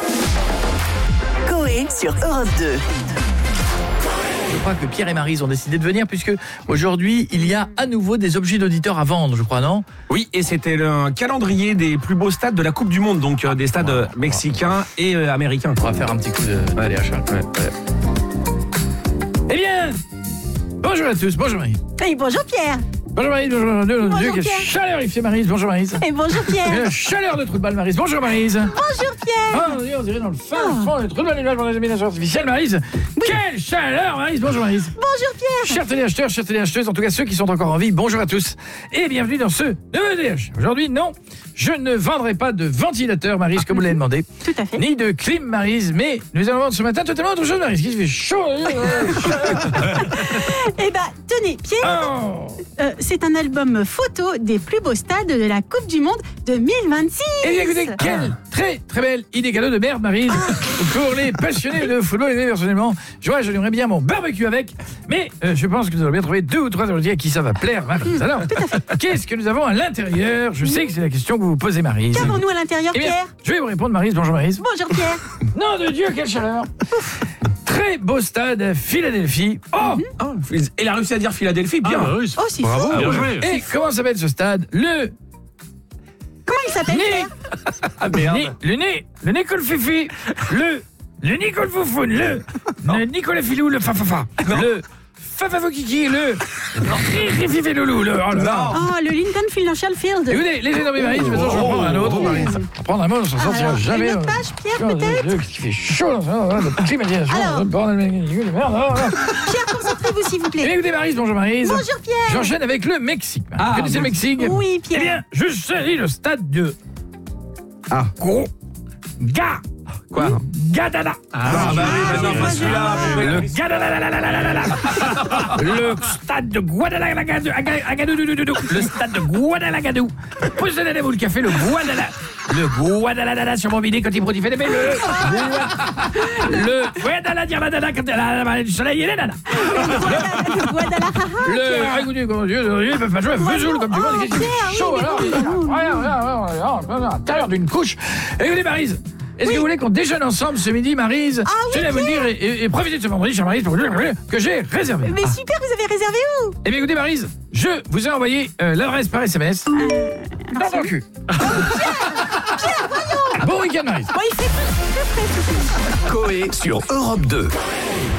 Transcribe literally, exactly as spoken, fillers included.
Coé sur Europe deux. Je crois que Pierre et Maryse ont décidé de venir puisque aujourd'hui, il y a à nouveau des objets d'auditeurs à vendre, je crois, non ? Oui, et c'était le calendrier des plus beaux stades de la Coupe du Monde, donc euh, des stades euh, mexicains et euh, américains. On va faire un petit coup de Ouais. d'achat. Ouais, ouais. Eh bien, bonjour à tous, bonjour Maryse. Et bonjour Pierre. Bonjour Maryse, bonjour Dieu, Bonjour, Dieu, quelle Pierre. chaleur il fait Maryse, bonjour Maryse. Et bonjour Pierre. La chaleur de trou de balle Maryse, bonjour Maryse. Bonjour Pierre. Oh, on dirait dans le fin fond, le trou de balle nuage pour la gémination artificielle Maryse. Quelle chaleur Maryse, bonjour Maryse. Bonjour Pierre. Chers téléacheteurs, chers téléacheteuses, en tout cas ceux qui sont encore en vie, bonjour à tous et bienvenue dans ce nouveau D H. Aujourd'hui, non, je ne vendrai pas de ventilateur, Maryse, comme vous l'avez demandé, Tout à fait. ni de clim, Maryse, mais nous allons vendre ce matin totalement autre chose, Maryse, qui se fait chaud. Eh ben, tenez Pierre, Oh. euh, c'est un album photo des plus beaux stades de la Coupe du Monde deux mille vingt-six. Et bien écoutez, quelle très très belle idée cadeau de merde, Maryse, pour les passionnés de football. Et personnellement, je vois, je aimerais bien mon barbecue avec, mais euh, je pense que nous allons bien trouver deux ou trois invités à qui ça va plaire, Maryse. Alors, qu'est-ce que nous avons à l'intérieur ? Je sais que c'est la question que vous vous posez, Maryse. Qu'avons-nous à l'intérieur Eh bien, Pierre? je vais vous répondre, Maryse. Bonjour, Maryse. Bonjour Pierre. Nom de Dieu, quelle chaleur. Très beau stade à Philadelphie. Oh, Oh, il a réussi à dire Philadelphie, bien. Oh c'est Bravo. fou. Bien joué. et comment s'appelle ce stade ? Le Comment il s'appelle nez. Pierre? Ah Nez, merde. le nez, le Nicole Fifi, le, le Nicole Foufoune, le, le Nicolas Filou, le Fafafa, le Fafafokiki, le Rififi Loulou, le, oh là là. Oh, le Lincoln Financial Field. Écoutez, les énormes Maryse, maintenant je vais en prendre un autre, Maryse. On va prendre un mot, on s'en sortira Alors, jamais. une autre euh, page, Pierre, oh, peut-être Dieu, qu'est-ce qui fait chaud dans ça, le climatisation, Alors. le bordel, de merde. oh, oh. Pierre, concentrez-vous s'il vous Eh bien, plaît. écoutez, Maryse, bonjour Maryse. Bonjour Pierre. J'enchaîne avec le Mexique. Ah, Vous connaissez le Mexique ? Oui Eh Pierre. bien, je saisis le stade de Ah. Gros Ga Quoi Gadada. Ah, bah oui, bah non, pas celui-là. Le Gadadadadadadadada. Le stade de Guadalajara. Le stade de Guadalajara. Posez-vous le café, le Guadalajara. Le Guadalajara sur mon bidet quand il produit fait des belles. Le Guadalajara quand le soleil est là. Le Guadalajara. Le. Ah, écoutez, comment Dieu, ils peuvent pas jouer à Vesoul comme tu vois. Oh, Qu'est-ce qu'il fait Pierre, chaud oui, alors. mais il- non, non, Regarde, regarde, regarde, regarde, à l'intérieur d'une couche. Écoutez, Maryse. Est-ce que vous voulez qu'on déjeune ensemble ce midi, Maryse? Ah oui, Je tenais à vous le dire et, et, et profitez de ce vendredi, chère Maryse, pour vous dire que j'ai réservé. Mais super, vous avez réservé où? Eh bien, écoutez, Maryse, je vous ai envoyé euh, l'adresse par S M S. Dans ton cul. Bon week-end, Maryse. Bon, il fait plus, plus près. Coé sur Europe deux.